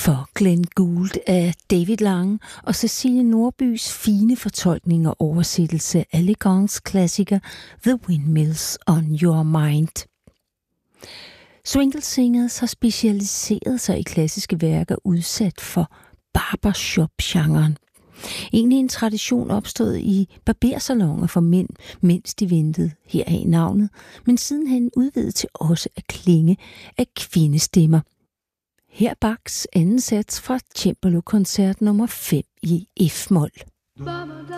for Glenn Gould af David Lange og Cecilie Nordbys fine fortolkning og oversættelse af Legends klassiker The Windmills on Your Mind. Swingle Singers har specialiseret sig i klassiske værker udsat for barbershop-genren. Egentlig en tradition opstod i barbersaloner for mænd, mens de ventede, heraf navnet, men sidenhen udvidet til også at klinge af kvindestemmer. Her Bachs anden sats fra Cembalo-koncert nummer 5 i F-mol.